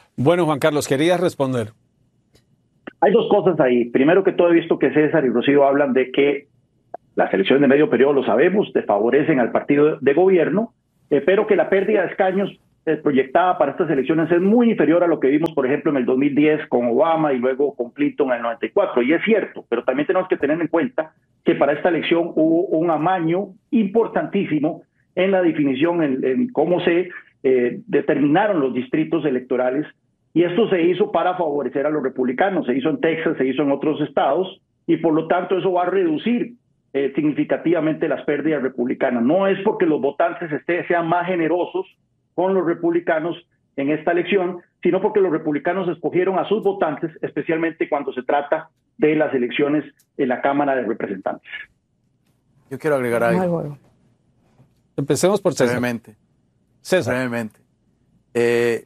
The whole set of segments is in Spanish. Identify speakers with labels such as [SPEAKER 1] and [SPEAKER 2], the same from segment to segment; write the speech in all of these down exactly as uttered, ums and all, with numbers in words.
[SPEAKER 1] Bueno, Juan Carlos, querías responder.
[SPEAKER 2] Hay dos cosas ahí. Primero que todo, he visto que César y Rocío hablan de que las elecciones de medio periodo, lo sabemos, te favorecen al partido de gobierno, eh, pero que la pérdida de escaños eh, proyectada para estas elecciones es muy inferior a lo que vimos, por ejemplo, en el dos mil diez con Obama y luego con Clinton en el noventa y cuatro. Y es cierto, pero también tenemos que tener en cuenta que para esta elección hubo un amaño importantísimo en la definición, en, en cómo se eh, determinaron los distritos electorales, y esto se hizo para favorecer a los republicanos. Se hizo en Texas, se hizo en otros estados, y por lo tanto eso va a reducir Eh, significativamente las pérdidas republicanas. No es porque los votantes este, sean más generosos con los republicanos en esta elección, sino porque los republicanos escogieron a sus votantes, especialmente cuando se trata de las elecciones en la Cámara de Representantes.
[SPEAKER 3] Yo quiero agregar algo.
[SPEAKER 1] Ay, bueno. Empecemos por César.
[SPEAKER 3] Brevemente.
[SPEAKER 1] César.
[SPEAKER 3] Brevemente. Eh,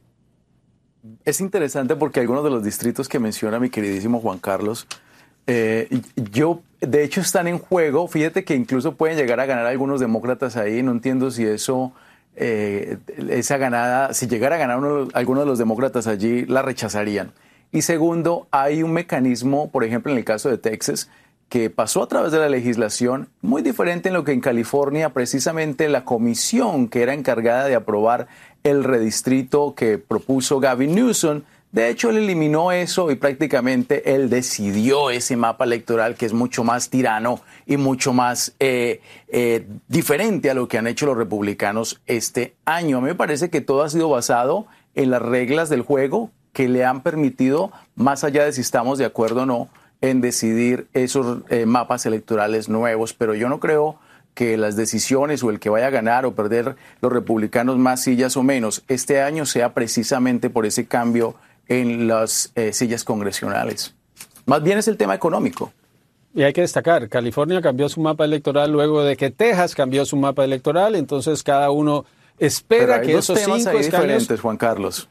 [SPEAKER 3] es interesante porque algunos de los distritos que menciona mi queridísimo Juan Carlos, Eh, yo, de hecho, están en juego. Fíjate que incluso pueden llegar a ganar algunos demócratas ahí. No entiendo si eso, eh, esa ganada, si llegara a ganar uno, alguno de los demócratas allí, la rechazarían. Y segundo, hay un mecanismo, por ejemplo, en el caso de Texas, que pasó a través de la legislación, muy diferente en lo que en California, precisamente la comisión que era encargada de aprobar el redistrito que propuso Gavin Newsom. De hecho, él eliminó eso y prácticamente él decidió ese mapa electoral que es mucho más tirano y mucho más eh, eh, diferente a lo que han hecho los republicanos este año. A mí me parece que todo ha sido basado en las reglas del juego que le han permitido, más allá de si estamos de acuerdo o no, en decidir esos eh, mapas electorales nuevos. Pero yo no creo que las decisiones o el que vaya a ganar o perder los republicanos más sillas o menos este año sea precisamente por ese cambio en las eh, sillas congresionales. Más bien es el tema económico.
[SPEAKER 1] Y hay que destacar, California cambió su mapa electoral luego de que Texas cambió su mapa electoral, entonces cada uno espera que esos cinco escaños...
[SPEAKER 3] diferentes, Juan Carlos.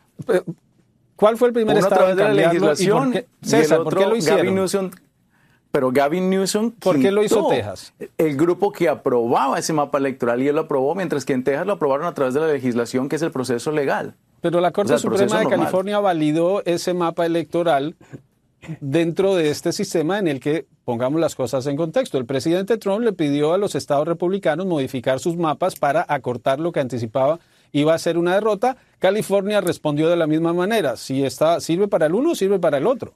[SPEAKER 1] ¿Cuál fue el primer
[SPEAKER 3] Uno
[SPEAKER 1] estado
[SPEAKER 3] a través de la legislación
[SPEAKER 1] y por qué? César,
[SPEAKER 3] y el otro,
[SPEAKER 1] ¿por qué lo hicieron?
[SPEAKER 3] Gavin Newsom, pero Gavin Newsom
[SPEAKER 1] ¿Por qué lo hizo Texas?
[SPEAKER 3] El grupo que aprobaba ese mapa electoral y él lo aprobó, mientras que en Texas lo aprobaron a través de la legislación, que es el proceso legal.
[SPEAKER 1] Pero la Corte
[SPEAKER 3] o sea,
[SPEAKER 1] Suprema de
[SPEAKER 3] normal.
[SPEAKER 1] California validó ese mapa electoral dentro de este sistema en el que, pongamos las cosas en contexto, el presidente Trump le pidió a los estados republicanos modificar sus mapas para acortar lo que anticipaba iba a ser una derrota. California respondió de la misma manera. Si está, sirve para el uno, sirve para el otro.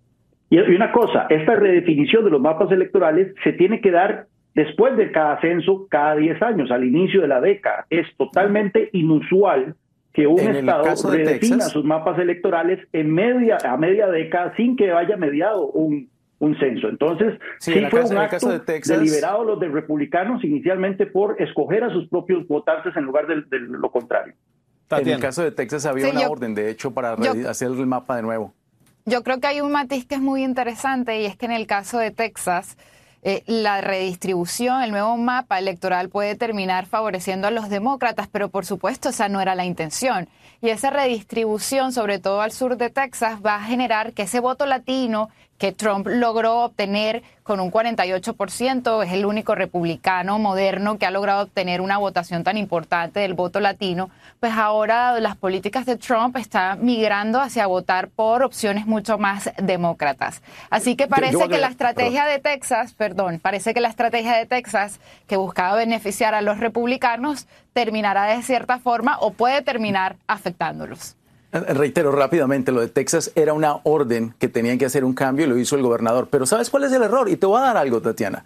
[SPEAKER 2] Y una cosa, esta redefinición de los mapas electorales se tiene que dar después de cada censo, cada diez años, al inicio de la década. Es totalmente inusual que un
[SPEAKER 3] en
[SPEAKER 2] estado redefina
[SPEAKER 3] Texas,
[SPEAKER 2] sus mapas electorales en media, a media década sin que haya mediado un, un censo. Entonces, sí, sí fue caso, un acto de Texas, deliberado los de republicanos inicialmente por escoger a sus propios votantes en lugar de, de lo contrario.
[SPEAKER 3] Tatiana. En el caso de Texas había sí, una yo, orden, de hecho, para yo, hacer el mapa de nuevo.
[SPEAKER 4] Yo creo que hay un matiz que es muy interesante y es que en el caso de Texas, Eh, la redistribución, el nuevo mapa electoral puede terminar favoreciendo a los demócratas, pero por supuesto esa no era la intención. Y esa redistribución, sobre todo al sur de Texas, va a generar que ese voto latino que Trump logró obtener con un cuarenta y ocho por ciento, es el único republicano moderno que ha logrado obtener una votación tan importante del voto latino, pues ahora las políticas de Trump están migrando hacia votar por opciones mucho más demócratas. Así que parece yo, yo, que la estrategia perdón. de Texas, perdón, parece que la estrategia de Texas que buscaba beneficiar a los republicanos terminará de cierta forma o puede terminar afectándolos.
[SPEAKER 3] Reitero rápidamente, lo de Texas era una orden que tenían que hacer un cambio y lo hizo el gobernador. Pero ¿sabes cuál es el error? Y te voy a dar algo, Tatiana.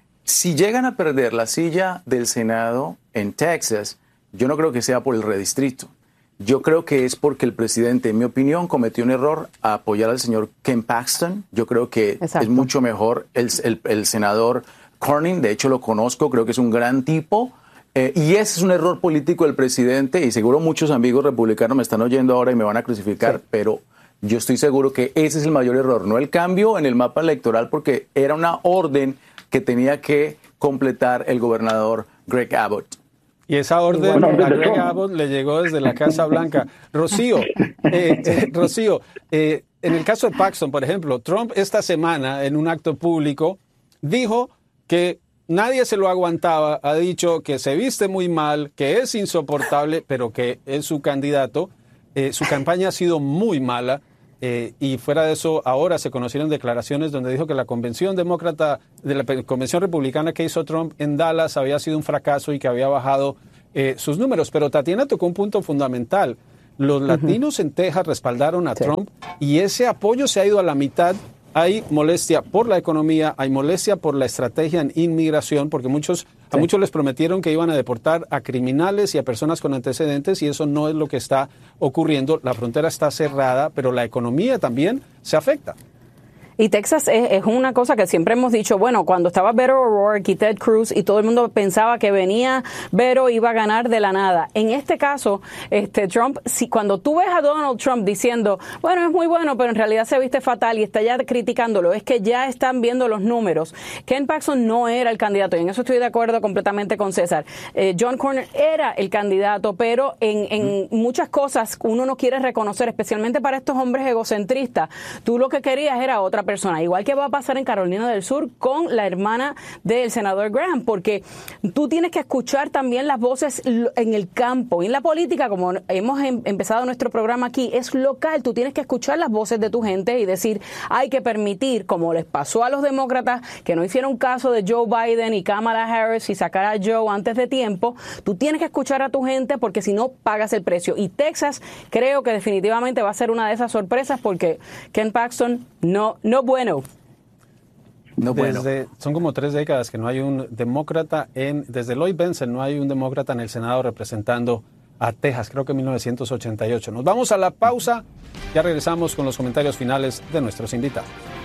[SPEAKER 3] Si llegan a perder la silla del Senado en Texas, yo no creo que sea por el redistrito. Yo creo que es porque el presidente, en mi opinión, cometió un error a apoyar al señor Ken Paxton. Yo creo que Exacto. es mucho mejor el, el, el senador Cornyn. De hecho, lo conozco, creo que es un gran tipo. Eh, y ese es un error político del presidente y seguro muchos amigos republicanos me están oyendo ahora y me van a crucificar, sí. pero yo estoy seguro que ese es el mayor error, no el cambio en el mapa electoral, porque era una orden que tenía que completar el gobernador Greg Abbott.
[SPEAKER 1] Y esa orden bueno, a Greg Abbott le llegó desde la Casa Blanca. Rocío, eh, eh, Rocío eh, en el caso de Paxton, por ejemplo, Trump esta semana en un acto público dijo que nadie se lo aguantaba, ha dicho que se viste muy mal, que es insoportable, pero que es su candidato. Eh, su campaña ha sido muy mala. Eh, y fuera de eso, ahora se conocieron declaraciones donde dijo que la convención demócrata, de la convención republicana que hizo Trump en Dallas había sido un fracaso y que había bajado eh, sus números. Pero Tatiana tocó un punto fundamental. Los latinos uh-huh. en Texas respaldaron a sí. Trump y ese apoyo se ha ido a la mitad. Hay molestia por la economía, hay molestia por la estrategia en inmigración, porque muchos, sí. a muchos les prometieron que iban a deportar a criminales y a personas con antecedentes y eso no es lo que está ocurriendo. La frontera está cerrada, pero la economía también se afecta.
[SPEAKER 5] Y Texas es, es una cosa que siempre hemos dicho, bueno, cuando estaba Beto O'Rourke y Ted Cruz y todo el mundo pensaba que venía Beto iba a ganar de la nada. En este caso, este Trump, si cuando tú ves a Donald Trump diciendo, bueno, es muy bueno, pero en realidad se viste fatal y está ya criticándolo, es que ya están viendo los números. Ken Paxton no era el candidato y en eso estoy de acuerdo completamente con César. Eh, John Cornyn era el candidato, pero en, en muchas cosas uno no quiere reconocer, especialmente para estos hombres egocentristas. Tú lo que querías era otra persona. Persona, igual que va a pasar en Carolina del Sur con la hermana del senador Graham, porque tú tienes que escuchar también las voces en el campo. Y en la política, como hemos em- empezado nuestro programa aquí, es local. Tú tienes que escuchar las voces de tu gente y decir, hay que permitir, como les pasó a los demócratas, que no hicieron caso de Joe Biden y Kamala Harris y sacar a Joe antes de tiempo. Tú tienes que escuchar a tu gente porque si no, pagas el precio. Y Texas creo que definitivamente va a ser una de esas sorpresas porque Ken Paxton no, no bueno.
[SPEAKER 3] No bueno.
[SPEAKER 1] Desde, son como tres décadas que no hay un demócrata en, desde Lloyd Bentsen no hay un demócrata en el Senado representando a Texas, creo que en mil novecientos ochenta y ocho. Nos vamos a la pausa, ya regresamos con los comentarios finales de nuestros invitados.